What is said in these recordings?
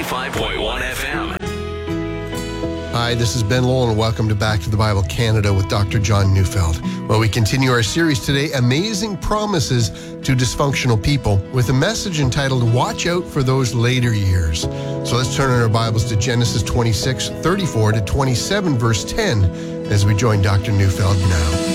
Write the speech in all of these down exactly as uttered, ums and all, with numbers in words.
ninety-five point one F M. Hi, this is Ben Lowell, and welcome to Back to the Bible Canada with Doctor John Neufeld. Well, we continue our series today, Amazing Promises to Dysfunctional People, with a message entitled, Watch Out for Those Later Years. So let's turn in our Bibles to Genesis twenty-six, thirty-four to twenty-seven, verse ten, as we join Doctor Neufeld now.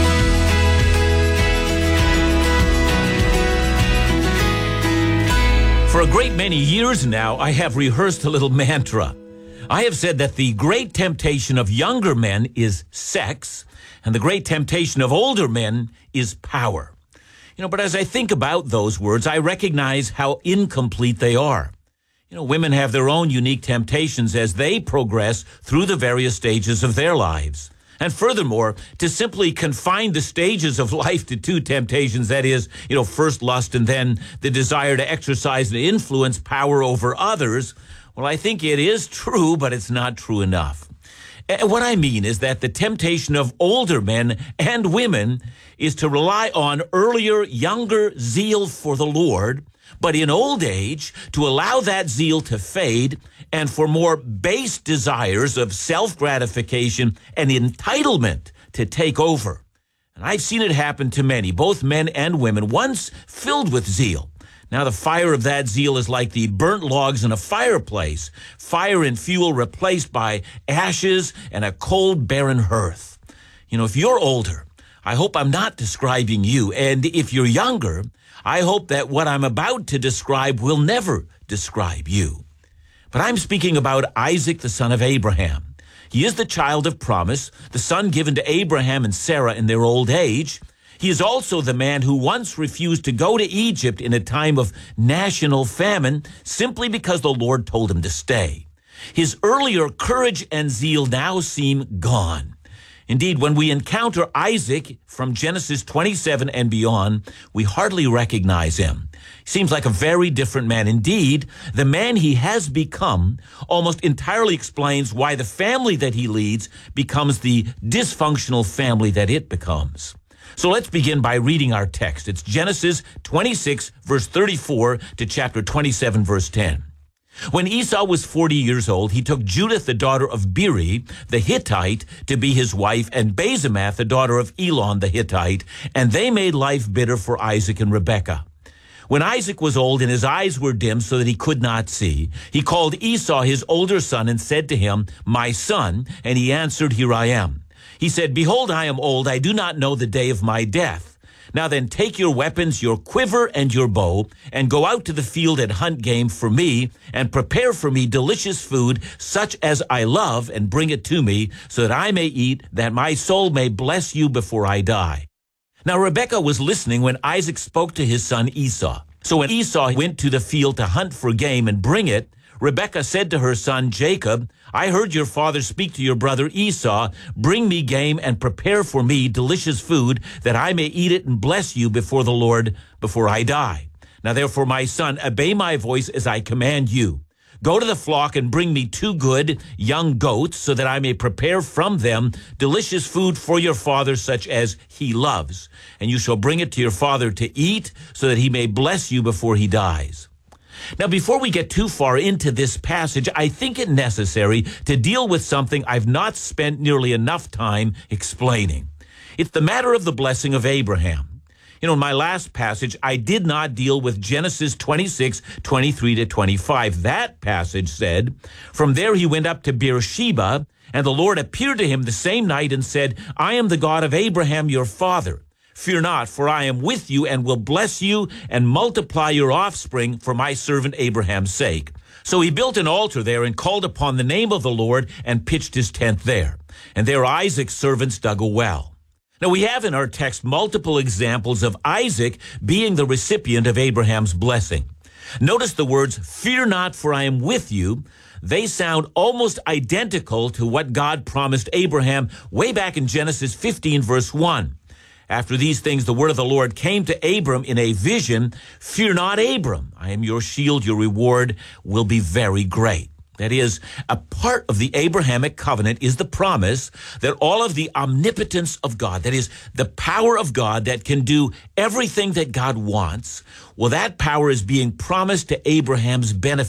For a great many years now, I have rehearsed a little mantra. I have said that the great temptation of younger men is sex, and the great temptation of older men is power. You know, but as I think about those words, I recognize how incomplete they are. You know, women have their own unique temptations as they progress through the various stages of their lives. And furthermore, to simply confine the stages of life to two temptations, that is, you know, first lust and then the desire to exercise and influence power over others, well, I think it is true, but it's not true enough. And what I mean is that the temptation of older men and women is to rely on earlier, younger zeal for the Lord, but in old age, to allow that zeal to fade and for more base desires of self-gratification and entitlement to take over. And I've seen it happen to many, both men and women, once filled with zeal. Now the fire of that zeal is like the burnt logs in a fireplace, fire and fuel replaced by ashes and a cold, barren hearth. You know, if you're older, I hope I'm not describing you. And if you're younger, I hope that what I'm about to describe will never describe you. But I'm speaking about Isaac, the son of Abraham. He is the child of promise, the son given to Abraham and Sarah in their old age. He is also the man who once refused to go to Egypt in a time of national famine simply because the Lord told him to stay. His earlier courage and zeal now seem gone. Indeed, when we encounter Isaac from Genesis twenty-seven and beyond, we hardly recognize him. He seems like a very different man. Indeed, the man he has become almost entirely explains why the family that he leads becomes the dysfunctional family that it becomes. So let's begin by reading our text. It's Genesis twenty-six, verse thirty-four to chapter twenty-seven, verse ten. When Esau was forty years old, he took Judith, the daughter of Beeri, the Hittite, to be his wife, and Basemath, the daughter of Elon, the Hittite, and they made life bitter for Isaac and Rebekah. When Isaac was old and his eyes were dim so that he could not see, he called Esau his older son and said to him, "My son," and he answered, "Here I am." He said, "Behold, I am old, I do not know the day of my death. Now then, take your weapons, your quiver and your bow, and go out to the field and hunt game for me, and prepare for me delicious food, such as I love, and bring it to me, so that I may eat, that my soul may bless you before I die." Now Rebekah was listening when Isaac spoke to his son Esau. So when Esau went to the field to hunt for game and bring it, Rebekah said to her son Jacob, "I heard your father speak to your brother Esau, bring me game and prepare for me delicious food, that I may eat it and bless you before the Lord before I die. Now therefore, my son, obey my voice as I command you. Go to the flock and bring me two good young goats, so that I may prepare from them delicious food for your father, such as he loves. And you shall bring it to your father to eat, so that he may bless you before he dies." Now, before we get too far into this passage, I think it necessary to deal with something I've not spent nearly enough time explaining. It's the matter of the blessing of Abraham. You know, in my last passage, I did not deal with Genesis twenty-six, twenty-three to twenty-five. That passage said, "From there he went up to Beersheba, and the Lord appeared to him the same night and said, I am the God of Abraham your father. Fear not, for I am with you and will bless you and multiply your offspring for my servant Abraham's sake." So he built an altar there and called upon the name of the Lord and pitched his tent there. And there Isaac's servants dug a well. Now we have in our text multiple examples of Isaac being the recipient of Abraham's blessing. Notice the words, "Fear not, for I am with you." They sound almost identical to what God promised Abraham way back in Genesis fifteen, verse one. After these things, the word of the Lord came to Abram in a vision. "Fear not, Abram. I am your shield. Your reward will be very great." That is, a part of the Abrahamic covenant is the promise that all of the omnipotence of God, that is, the power of God that can do everything that God wants, well, that power is being promised to Abraham's benefit.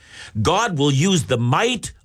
God will use the might